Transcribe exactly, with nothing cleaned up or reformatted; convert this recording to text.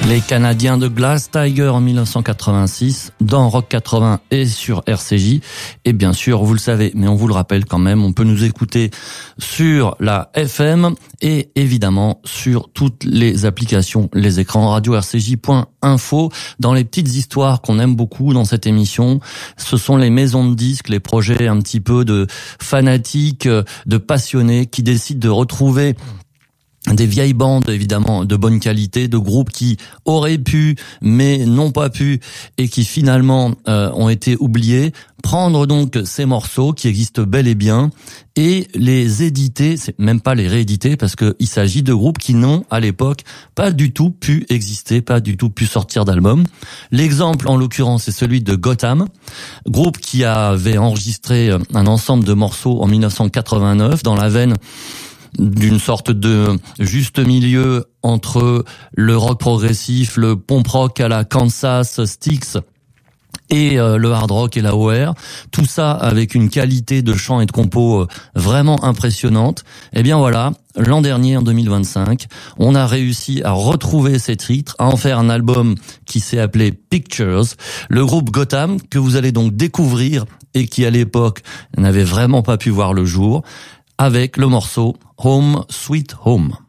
Les Canadiens de Glass Tiger en mille neuf cent quatre-vingt-six, dans Rock quatre-vingts et sur R C J. Et bien sûr, vous le savez, mais on vous le rappelle quand même, on peut nous écouter sur la F M et évidemment sur toutes les applications, les écrans radio R C J point info. Dans les petites histoires qu'on aime beaucoup dans cette émission, ce sont les maisons de disques, les projets un petit peu de fanatiques, de passionnés qui décident de retrouver des vieilles bandes, évidemment, de bonne qualité, de groupes qui auraient pu, mais n'ont pas pu, et qui finalement euh, ont été oubliés. Prendre donc ces morceaux qui existent bel et bien et les éditer, c'est même pas les rééditer, parce que il s'agit de groupes qui n'ont, à l'époque, pas du tout pu exister, pas du tout pu sortir d'album. L'exemple, en l'occurrence, c'est celui de Gotham, groupe qui avait enregistré un ensemble de morceaux en mille neuf cent quatre-vingt-neuf dans la veine d'une sorte de juste milieu entre le rock progressif, le punk rock à la Kansas Styx et euh, le hard rock et la O R, tout ça avec une qualité de chant et de compo euh, vraiment impressionnante. Et bien voilà, l'an dernier, en deux mille vingt-cinq, on a réussi à retrouver ces titres, à en faire un album qui s'est appelé Pictures. Le groupe Gotham, que vous allez donc découvrir et qui à l'époque n'avait vraiment pas pu voir le jour, avec le morceau Home Sweet Home.